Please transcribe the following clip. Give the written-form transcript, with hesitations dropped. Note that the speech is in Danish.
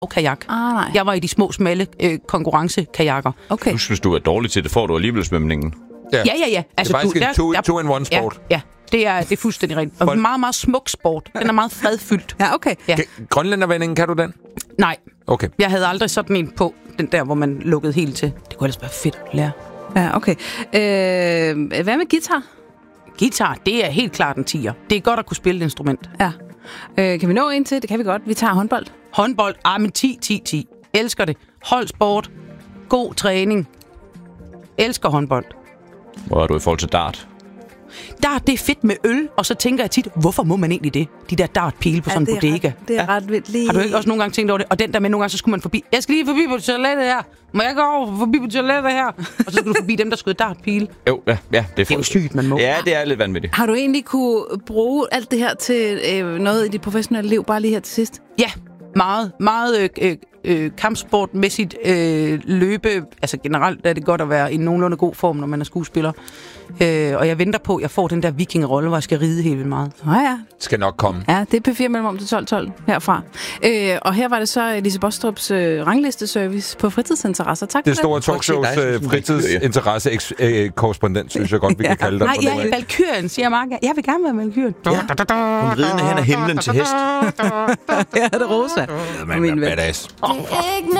kajak. Nej. Jeg var i de små, smalle konkurrencekajakker. Okay. Hvis du er dårlig til det, får du alligevel svømningen. Ja. Det er faktisk en two-in-one-sport. Ja, det er fuldstændig rent. Og meget, meget smuk sport. Den er meget fredfyldt. Ja, okay. Ja. Grønlændervendingen, kan du den? Nej, Okay. jeg havde aldrig sådan en på, den der, hvor man lukkede helt til. Det kunne ellers være fedt at lære. Ja, okay. Hvad med guitar? Guitar, det er helt klart en 10'er. Det er godt at kunne spille et instrument. Ja. Kan vi nå ind til? Det kan vi godt. Vi tager håndbold. Håndbold, men 10. Elsker det. Holdsport, god træning. Elsker håndbold. Hvor er du i forhold til dart? Dart, det er fedt med øl, og så tænker jeg tit, hvorfor må man egentlig det? De der dartpile på sådan en bodega. Det er ret vildt lige. Har du ikke også nogle gange tænkt over det? Og den der med, nogle gange så skulle man forbi. Jeg skal lige forbi på toilettet her. Må jeg gå over forbi på toilettet her? Og så skulle du forbi dem, der skød dartpile. Jo, ja, det er jo sygt, man må. Ja, det er lidt vanvittigt. Har du egentlig kunne bruge alt det her til noget i dit professionelle liv, bare lige her til sidst? Ja, meget kampsportmæssigt løbe. Altså generelt er det godt at være i nogenlunde god form, når man er skuespiller. Og jeg venter på, at jeg får den der vikingerolle, hvor jeg skal ride helt vildt meget. Ja. Skal nok komme. Ja, det er P4 mellem om til 12 herfra. Og her var det så Lise Bostrups ranglisteservice på fritidsinteresser. Tak Det for store talkshows fritidsinteresse-korrespondent, synes jeg godt, vi kan kalde dig. Nej, jeg er Valkyrien, siger Mark. Jeg vil gerne være Valkyrien. Ja. Hun ridende hen ad himlen til hest. Ja, det er Rosa. Man er badass.